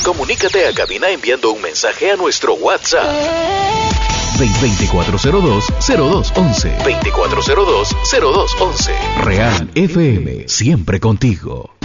Comunícate a cabina enviando un mensaje a nuestro WhatsApp 2402-0211. 2402-0211. Real FM, siempre contigo.